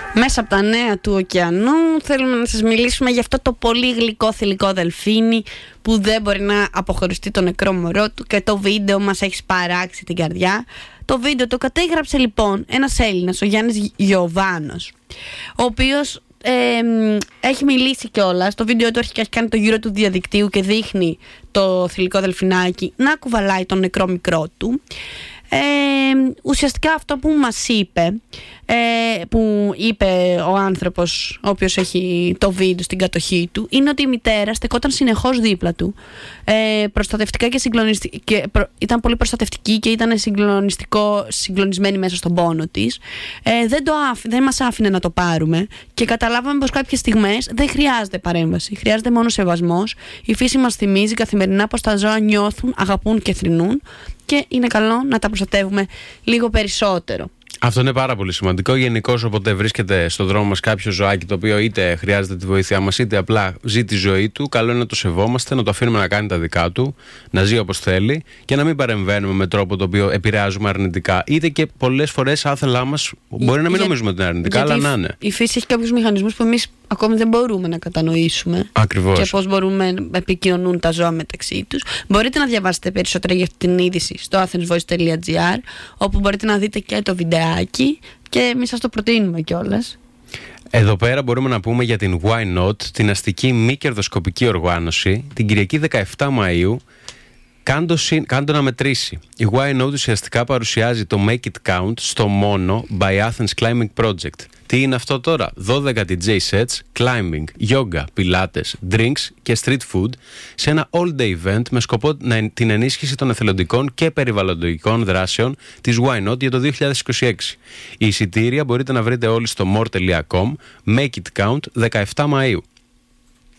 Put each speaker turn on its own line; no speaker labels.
Μέσα από τα νέα του ωκεανού θέλουμε να σας μιλήσουμε για αυτό το πολύ γλυκό θηλυκό δελφίνι που δεν μπορεί να αποχωριστεί το νεκρό μωρό του και το βίντεο μας έχει σπαράξει την καρδιά. Το βίντεο το κατέγραψε λοιπόν ένας Έλληνας, ο Γιάννης Γιωβάνος, ο οποίος έχει μιλήσει κιόλας. Το βίντεο του έχει κάνει το γύρο του διαδικτύου και δείχνει το θηλυκό δελφινάκι να κουβαλάει τον νεκρό μικρό του. Ουσιαστικά αυτό που μας είπε, που είπε ο άνθρωπος ο οποίος έχει το βίντεο στην κατοχή του, είναι ότι η μητέρα στεκόταν συνεχώς δίπλα του, προστατευτικά και ήταν πολύ προστατευτική και ήταν συγκλονισμένη μέσα στον πόνο της. Δεν μας άφηνε να το πάρουμε και καταλάβαμε πως κάποιες στιγμές δεν χρειάζεται παρέμβαση, χρειάζεται μόνο σεβασμός. Η φύση μας θυμίζει καθημερινά πως τα ζώα νιώθουν, αγαπούν και θρηνούν και είναι καλό να τα προστατεύουμε λίγο περισσότερο.
Αυτό είναι πάρα πολύ σημαντικό. Γενικώς, όποτε βρίσκεται στον δρόμο μας κάποιο ζωάκι το οποίο είτε χρειάζεται τη βοήθειά μας είτε απλά ζει τη ζωή του, καλό είναι να το σεβόμαστε, να το αφήνουμε να κάνει τα δικά του, να ζει όπως θέλει και να μην παρεμβαίνουμε με τρόπο το οποίο επηρεάζουμε αρνητικά. Είτε και πολλές φορές άθελά μας μπορεί να μην νομίζουμε ότι είναι αρνητικά, αλλά να είναι.
Η φύση έχει κάποιους μηχανισμούς που εμείς ακόμη δεν μπορούμε να κατανοήσουμε.
Ακριβώς.
Και πώς μπορούμε να επικοινωνούν τα ζώα μεταξύ τους. Μπορείτε να διαβάσετε περισσότερα για αυτή την είδηση στο athensvoice.gr, όπου μπορείτε να δείτε και το βιντεάκι και εμείς σας το προτείνουμε κιόλας.
Εδώ πέρα μπορούμε να πούμε για την Why Not, την αστική μη κερδοσκοπική οργάνωση, την Κυριακή 17 Μαΐου. Κάντο να μετρήσει. Η Why Not ουσιαστικά παρουσιάζει το Make It Count στο Mono by Athens Climbing Project. Τι είναι αυτό τώρα? 12 DJ sets, climbing, yoga, pilates, drinks και street food σε ένα all-day event με σκοπό την ενίσχυση των εθελοντικών και περιβαλλοντικών δράσεων της Why Not για το 2026. Η εισιτήρια μπορείτε να βρείτε όλοι στο more.com, Make It Count 17 Μαΐου.